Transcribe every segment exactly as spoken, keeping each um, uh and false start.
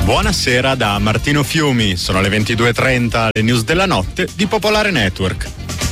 Buonasera da Martino Fiumi, sono le ventidue e trenta, le news della notte di Popolare Network.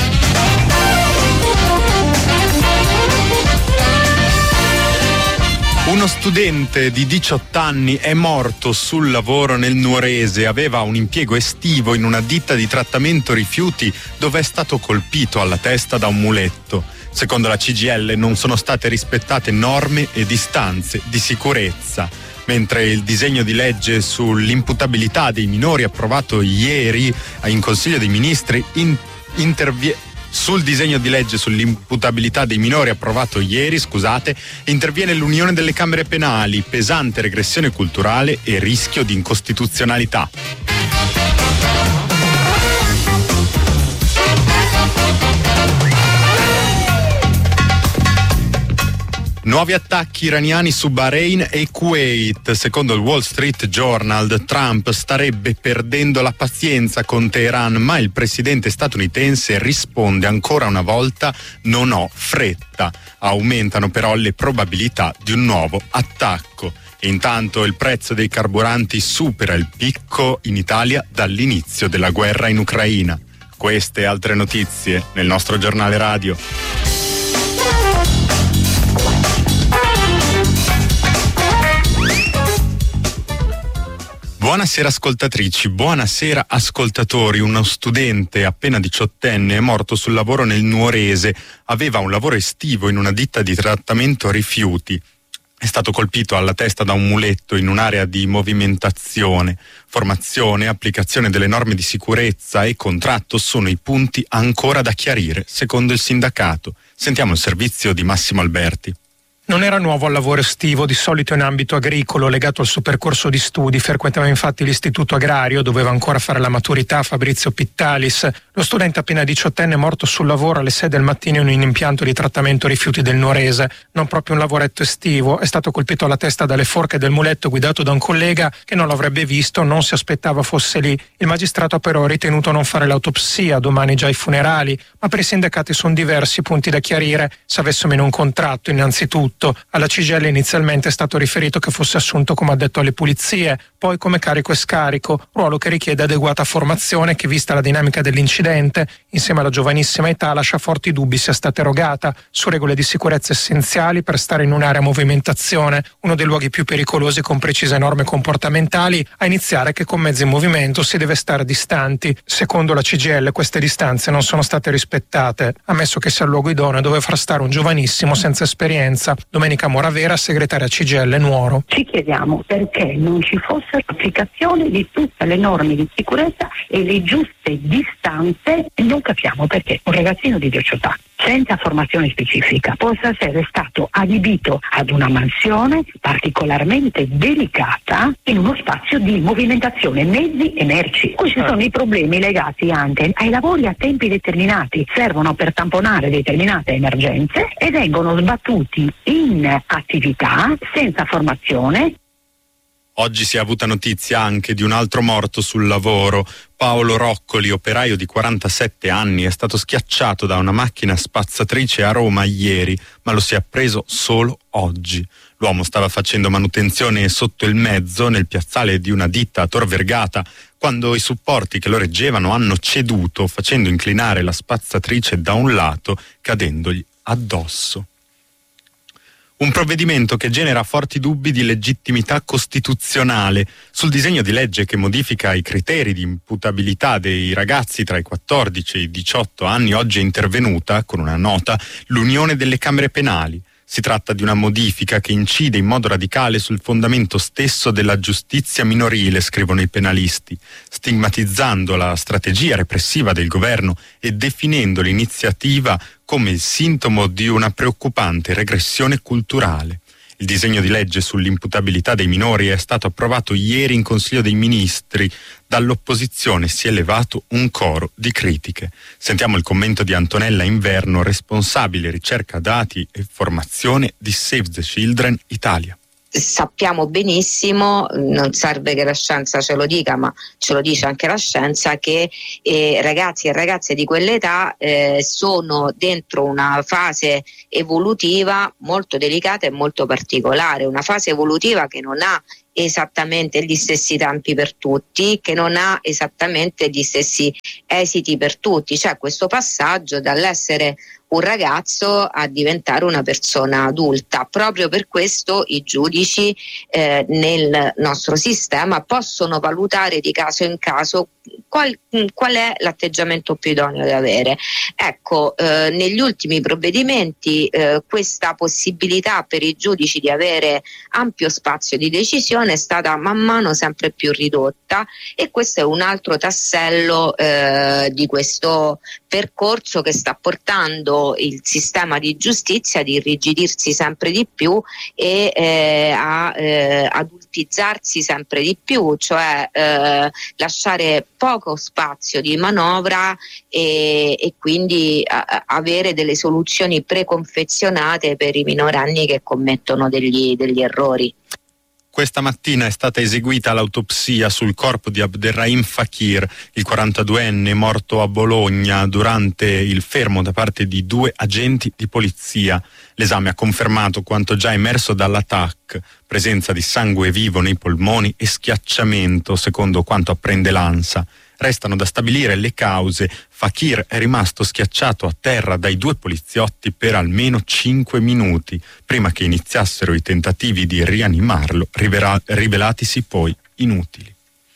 Uno studente di diciotto anni è morto sul lavoro nel Nuorese, aveva un impiego estivo in una ditta di trattamento rifiuti dove è stato colpito alla testa da un muletto. Secondo la C G I L non sono state rispettate norme e distanze di sicurezza. Mentre il disegno di legge sull'imputabilità dei minori approvato ieri in Consiglio dei Ministri in, interviene Sul disegno di legge sull'imputabilità dei minori approvato ieri, scusate, interviene l'Unione delle Camere Penali, pesante regressione culturale e rischio di incostituzionalità. Nuovi attacchi iraniani su Bahrain e Kuwait. Secondo il Wall Street Journal, Trump starebbe perdendo la pazienza con Teheran, ma il presidente statunitense risponde ancora una volta: non ho fretta. Aumentano però le probabilità di un nuovo attacco. E intanto il prezzo dei carburanti supera il picco in Italia dall'inizio della guerra in Ucraina. Queste e altre notizie nel nostro giornale radio. Buonasera ascoltatrici, buonasera ascoltatori. Uno studente appena diciottenne è morto sul lavoro nel Nuorese. Aveva un lavoro estivo in una ditta di trattamento rifiuti. È stato colpito alla testa da un muletto in un'area di movimentazione. Formazione, applicazione delle norme di sicurezza e contratto sono i punti ancora da chiarire, secondo il sindacato. Sentiamo il servizio di Massimo Alberti. Non era nuovo al lavoro estivo, di solito in ambito agricolo, legato al suo percorso di studi. Frequentava infatti l'istituto agrario, doveva ancora fare la maturità. Fabrizio Pittalis, lo studente appena diciottenne, è morto sul lavoro alle sei del mattino in un impianto di trattamento rifiuti del Nuorese. Non proprio un lavoretto estivo, è stato colpito alla testa dalle forche del muletto guidato da un collega che non l'avrebbe visto, non si aspettava fosse lì. Il magistrato ha però ritenuto non fare l'autopsia, domani già i funerali, ma per i sindacati sono diversi punti da chiarire. Se avesse meno un contratto, innanzitutto. Alla C G I L inizialmente è stato riferito che fosse assunto come addetto alle pulizie, poi come carico e scarico, ruolo che richiede adeguata formazione che, vista la dinamica dell'incidente, insieme alla giovanissima età, lascia forti dubbi sia stata erogata su regole di sicurezza essenziali per stare in un'area a movimentazione, uno dei luoghi più pericolosi con precise norme comportamentali, a iniziare che con mezzi in movimento si deve stare distanti. Secondo la C G I L queste distanze non sono state rispettate, ammesso che sia il luogo idoneo dove far stare un giovanissimo senza esperienza. Domenica Moravera, segretaria C G I L Nuoro. Ci chiediamo perché non ci fosse l'applicazione di tutte le norme di sicurezza e le giuste distanze. Non capiamo perché un ragazzino di diciotto anni senza formazione specifica possa essere stato adibito ad una mansione particolarmente delicata in uno spazio di movimentazione mezzi e merci. Questi sono i problemi legati anche ai lavori a tempi determinati, servono per tamponare determinate emergenze e vengono sbattuti in attività senza formazione. Oggi si è avuta notizia anche di un altro morto sul lavoro. Paolo Roccoli, operaio di quarantasette anni, è stato schiacciato da una macchina spazzatrice a Roma ieri, ma lo si è appreso solo oggi. L'uomo stava facendo manutenzione sotto il mezzo nel piazzale di una ditta a Tor Vergata quando i supporti che lo reggevano hanno ceduto, facendo inclinare la spazzatrice da un lato, cadendogli addosso. Un provvedimento che genera forti dubbi di legittimità costituzionale. Sul disegno di legge che modifica i criteri di imputabilità dei ragazzi tra i quattordici e i diciotto anni oggi è intervenuta, con una nota, l'Unione delle Camere Penali. Si tratta di una modifica che incide in modo radicale sul fondamento stesso della giustizia minorile, scrivono i penalisti, stigmatizzando la strategia repressiva del governo e definendo l'iniziativa come il sintomo di una preoccupante regressione culturale. Il disegno di legge sull'imputabilità dei minori è stato approvato ieri in Consiglio dei Ministri. Dall'opposizione si è levato un coro di critiche. Sentiamo il commento di Antonella Inverno, responsabile ricerca dati e formazione di Save the Children Italia. Sappiamo benissimo, non serve che la scienza ce lo dica, ma ce lo dice anche la scienza, che eh, ragazzi e ragazze di quell'età eh, sono dentro una fase evolutiva molto delicata e molto particolare, una fase evolutiva che non ha esattamente gli stessi tempi per tutti, che non ha esattamente gli stessi esiti per tutti. C'è questo passaggio dall'essere un ragazzo a diventare una persona adulta. Proprio per questo i giudici eh, nel nostro sistema possono valutare di caso in caso qual, qual è l'atteggiamento più idoneo da avere. Ecco, eh, negli ultimi provvedimenti eh, questa possibilità per i giudici di avere ampio spazio di decisione è stata man mano sempre più ridotta, e questo è un altro tassello eh, di questo percorso che sta portando il sistema di giustizia ad irrigidirsi sempre di più e eh, a eh, adultizzarsi sempre di più, cioè eh, lasciare poco spazio di manovra e, e quindi a, avere delle soluzioni preconfezionate per i minorenni che commettono degli, degli errori. Questa mattina è stata eseguita l'autopsia sul corpo di Abderrahim Fakir, il quarantaduenne morto a Bologna durante il fermo da parte di due agenti di polizia. L'esame ha confermato quanto già emerso dalla T A C, presenza di sangue vivo nei polmoni e schiacciamento, secondo quanto apprende l'ANSA. Restano da stabilire le cause. Fakir è rimasto schiacciato a terra dai due poliziotti per almeno cinque minuti, prima che iniziassero i tentativi di rianimarlo, rivela- rivelatisi poi inutili.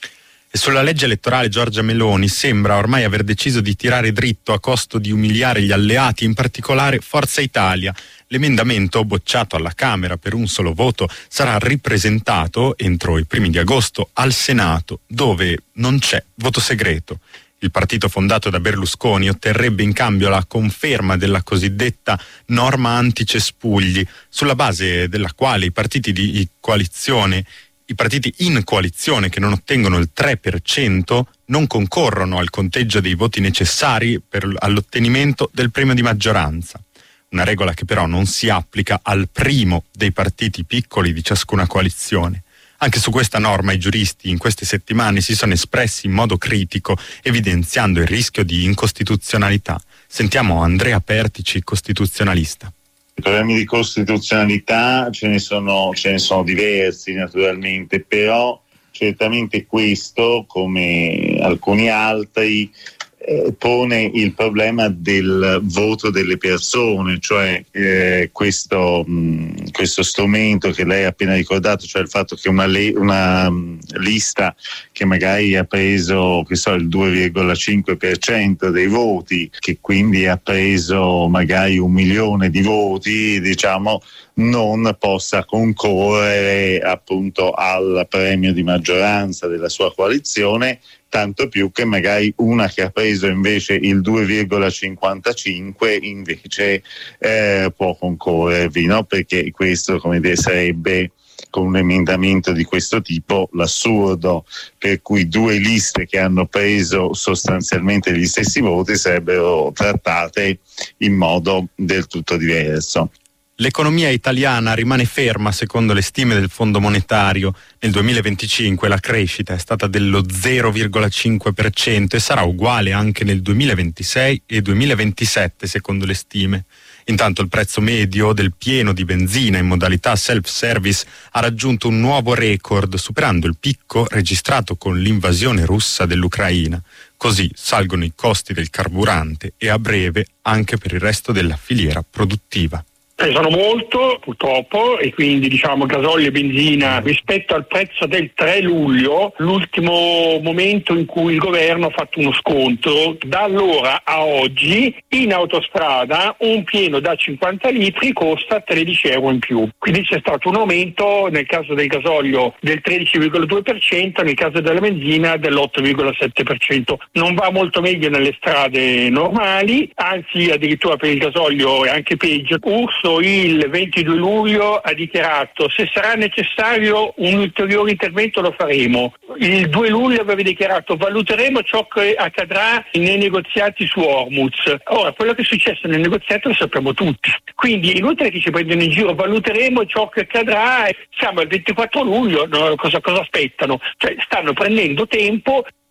E sulla legge elettorale Giorgia Meloni sembra ormai aver deciso di tirare dritto a costo di umiliare gli alleati, in particolare Forza Italia. L'emendamento, bocciato alla Camera per un solo voto, sarà ripresentato entro i primi di agosto al Senato, dove non c'è voto segreto. Il partito fondato da Berlusconi otterrebbe in cambio la conferma della cosiddetta norma anticespugli, sulla base della quale i partiti di coalizione I partiti in coalizione che non ottengono il tre per cento non concorrono al conteggio dei voti necessari per, all'ottenimento del premio di maggioranza. Una regola che però non si applica al primo dei partiti piccoli di ciascuna coalizione. Anche su questa norma i giuristi in queste settimane si sono espressi in modo critico, evidenziando il rischio di incostituzionalità. Sentiamo Andrea Pertici, costituzionalista. I problemi di costituzionalità ce ne sono, ce ne sono diversi naturalmente, però certamente questo, come alcuni altri, eh, pone il problema del voto delle persone, cioè eh, questo, mh, questo strumento che lei ha appena ricordato, cioè il fatto che una, le- una mh, lista che magari ha preso che so, il due virgola cinque per cento dei voti, che quindi ha preso magari un milione di voti, diciamo, non possa concorrere appunto al premio di maggioranza della sua coalizione, tanto più che magari una che ha preso invece il due virgola cinquantacinque invece eh, può concorrervi, no? Perché questo, come dire, sarebbe, con un emendamento di questo tipo, l'assurdo per cui due liste che hanno preso sostanzialmente gli stessi voti sarebbero trattate in modo del tutto diverso. L'economia italiana rimane ferma secondo le stime del Fondo Monetario. Nel duemilaventicinque la crescita è stata dello zero virgola cinque per cento e sarà uguale anche nel duemilaventisei e duemilaventisette secondo le stime. Intanto il prezzo medio del pieno di benzina in modalità self-service ha raggiunto un nuovo record, superando il picco registrato con l'invasione russa dell'Ucraina. Così salgono i costi del carburante e a breve anche per il resto della filiera produttiva. Pesano molto purtroppo, e quindi diciamo gasolio e benzina rispetto al prezzo del tre luglio, l'ultimo momento in cui il governo ha fatto uno sconto. Da allora a oggi in autostrada un pieno da cinquanta litri costa tredici euro in più, quindi c'è stato un aumento nel caso del gasolio del tredici virgola due per cento, nel caso della benzina dell'otto virgola sette per cento. Non va molto meglio nelle strade normali, anzi addirittura per il gasolio è anche peggio. Urso il ventidue luglio ha dichiarato: se sarà necessario un ulteriore intervento lo faremo. Il due luglio aveva dichiarato: valuteremo ciò che accadrà nei negoziati su Hormuz. Ora, quello che è successo nel negoziato lo sappiamo tutti, quindi è inutile che ci prendono in giro. Valuteremo ciò che accadrà, siamo al ventiquattro luglio, no, cosa, cosa aspettano? Cioè, stanno prendendo tempo.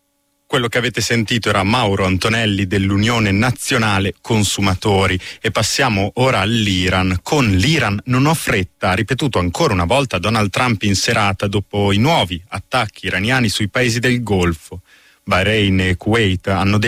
Quello che avete sentito era Mauro Antonelli dell'Unione Nazionale Consumatori. E passiamo ora all'Iran. Con l'Iran non ho fretta, ha ripetuto ancora una volta Donald Trump in serata dopo i nuovi attacchi iraniani sui paesi del Golfo. Bahrain e Kuwait hanno detto